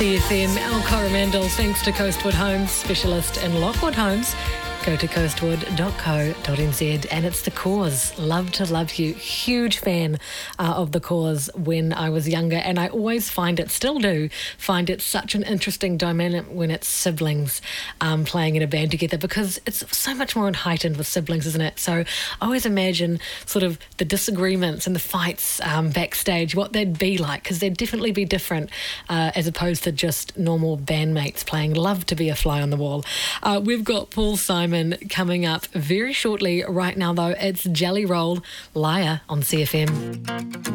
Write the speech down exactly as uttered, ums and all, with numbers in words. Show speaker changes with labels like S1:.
S1: C F M, Al Coromandel, thanks to Coastwood Homes, specialist in Lockwood Homes. Go to coastwood dot co dot n z. And it's The Cause. Love to Love You. Huge fan uh, of The Cause when I was younger. And I always find it, still do, find it such an interesting dynamic when it's siblings um, playing in a band together, because it's so much more heightened with siblings, isn't it? So I always imagine sort of the disagreements and the fights um, backstage, what they'd be like, because they'd definitely be different uh, as opposed to just normal bandmates playing. Love to be a fly on the wall. Uh, we've got Paul Simon coming up very shortly. Right now, though, it's Jelly Roll, Liar on C F M.